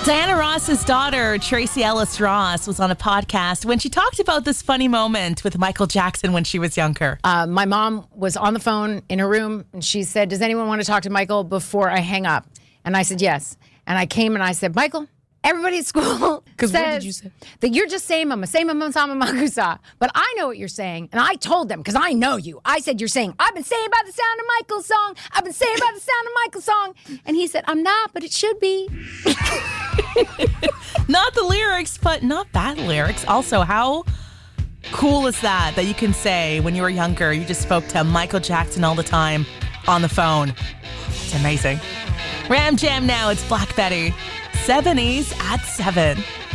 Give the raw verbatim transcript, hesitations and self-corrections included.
Diana Ross's daughter, Tracy Ellis Ross, was on a podcast when she talked about this funny moment with Michael Jackson when she was younger. Uh, my mom was on the phone in her room, and she said, does anyone want to talk to Michael before I hang up? And I said, yes. And I came and I said, Michael, everybody at school Because what says did you say? that you're just saying mama, say mama, sama, makusa. But I know what you're saying, and I told them, because I know you. I said, you're saying, I've been saying about the sound of Michael's song. I've been saying about the sound of Michael's song. And he said, I'm not, but it should be. Not the lyrics, but not bad lyrics. Also, how cool is that, that you can say when you were younger, you just spoke to Michael Jackson all the time on the phone. It's amazing. Ram Jam now, it's Black Betty. seventies at seven.